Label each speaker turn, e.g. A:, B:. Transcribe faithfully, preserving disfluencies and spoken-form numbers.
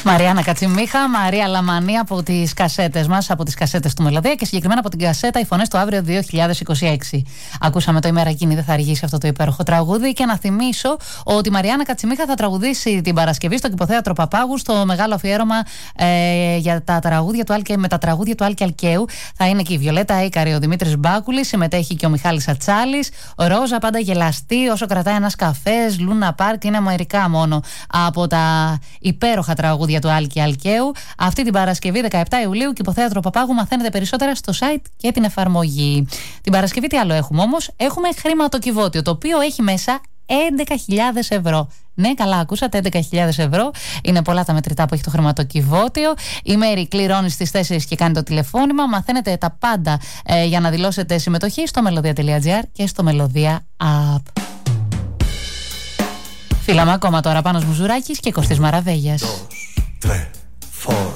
A: Μαριάννα Κατσιμίχα, Μαρία Λαμανή από τις κασέτες μας, από τις κασέτες του Μελωδία και συγκεκριμένα από την κασέτα «Οι Φωνές του Αύριο δύο χιλιάδες είκοσι έξι». Ακούσαμε το «Ημέρα εκείνη δεν θα αργήσει» αυτό το υπέροχο τραγούδι και να θυμίσω ότι η Μαριάννα Κατσιμίχα θα τραγουδήσει την Παρασκευή στο Κηποθέατρο Παπάγου στο μεγάλο αφιέρωμα ε, για τα τραγούδια του Άλκη, με τα τραγούδια του Άλκη Αλκαίου. Θα είναι και η Βιολέτα Ίκαρη, ο Δημήτρης Μπάκουλης, συμμετέχει και ο Μιχάλης Ατσάλης, ο Ρόζα πάντα γελαστή όσο κρατάει ένας καφές, Λούνα Πάρκ, είναι μερικά μόνο από τα υπέροχα τραγούδια του Άλκη Αλκαίου. Αυτή την Παρασκευή δεκαεπτά Ιουλίου, Κηποθέατρο Παπάγου, μαθαίνετε περισσότερα στο site και την εφαρμογή. Την Παρασκευή τι άλλο έχουμε όμως? Έχουμε χρηματοκιβώτιο, το οποίο έχει μέσα έντεκα χιλιάδες ευρώ. Ναι, καλά ακούσατε, έντεκα χιλιάδες ευρώ. Είναι πολλά τα μετρητά που έχει το χρηματοκιβώτιο. Η Μέρη κληρώνει στις τέσσερις και κάνει το τηλεφώνημα. Μαθαίνετε τα πάντα ε, για να δηλώσετε συμμετοχή στο melodia τελεία gr και στο Melodia App. Φύλαμε ακόμα τώρα Πάνος Μουζουράκης και Κωστής Μαραβέγιας.
B: Dos, tres.